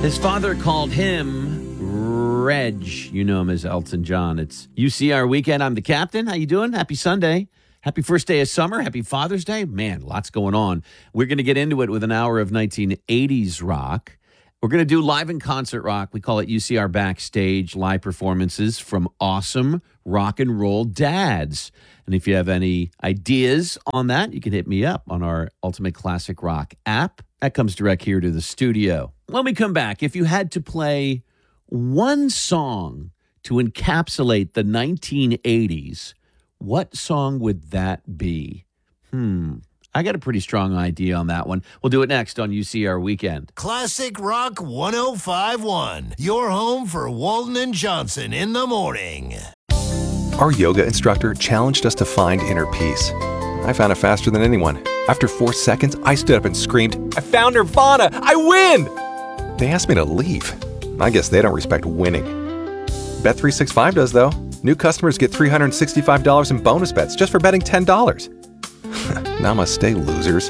His father called him Reg. You know him as Elton John. It's UCR weekend. I'm the captain. How you doing? Happy Sunday. Happy first day of summer. Happy Father's Day. Man, lots going on. We're going to get into it with an hour of 1980s rock. We're going to do live in concert rock. We call it UCR Backstage, live performances from awesome rock and roll dads. And if you have any ideas on that, you can hit me up on our Ultimate Classic Rock app. That comes direct here to the studio. When we come back, if you had to play one song to encapsulate the 1980s, what song would that be? I got a pretty strong idea on that one. We'll do it next on UCR Weekend. Classic Rock 105.1, your home for Walton and Johnson in the morning. Our yoga instructor challenged us to find inner peace. I found it faster than anyone. After 4 seconds, I stood up and screamed, "I found Nirvana! I win!" They asked me to leave. I guess they don't respect winning. Bet365 does, though. New customers get $365 in bonus bets just for betting $10. Namaste, losers.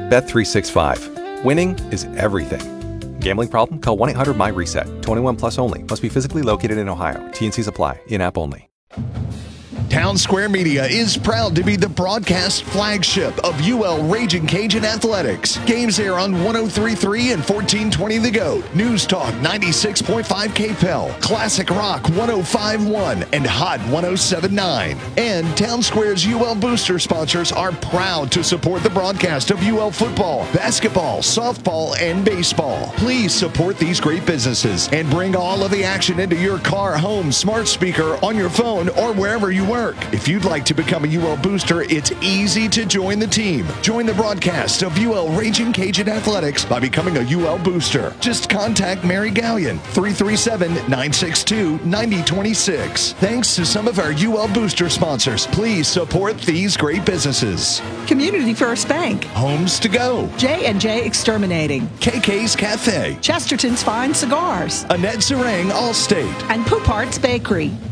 Bet365. Winning is everything. Gambling problem? Call 1-800-MY-RESET. 21 plus only. Must be physically located in Ohio. T&Cs apply. In-app only. Town Square Media is proud to be the broadcast flagship of UL Raging Cajun Athletics. Games air on 103.3 and 1420 The Goat, News Talk 96.5 KPEL, Classic Rock 105.1, and Hot 107.9. And Town Square's UL Booster sponsors are proud to support the broadcast of UL football, basketball, softball, and baseball. Please support these great businesses and bring all of the action into your car, home, smart speaker, on your phone, or wherever you work. If you'd like to become a UL Booster, it's easy to join the team. Join the broadcast of UL Raging Cajun Athletics by becoming a UL Booster. Just contact Mary Gallion, 337-962-9026. Thanks to some of our UL Booster sponsors, please support these great businesses. Community First Bank, Homes to Go, J&J Exterminating, KK's Cafe, Chesterton's Fine Cigars, Annette Zerang Allstate, and Poop Arts Bakery.